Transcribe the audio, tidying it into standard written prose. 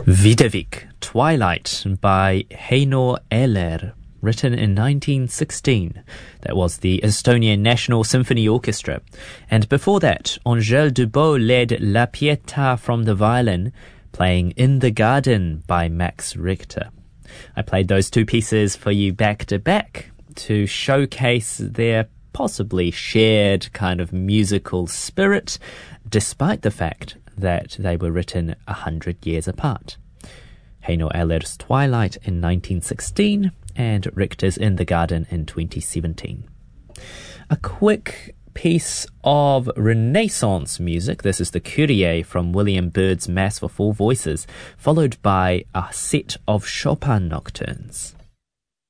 Videvik, Twilight by Heino Eller, written in 1916. That was the Estonian National Symphony Orchestra. And before that, Angèle Dubos led La Pietà from the violin, playing In the Garden by Max Richter. I played those two pieces for you back to back to showcase their possibly shared kind of musical spirit, despite the fact that they were written 100 years apart. Heino Eller's Twilight in 1916 and Richter's In the Garden in 2017. A quick piece of Renaissance music. This is the Kyrie from William Byrd's Mass for Four Voices, followed by a set of Chopin nocturnes.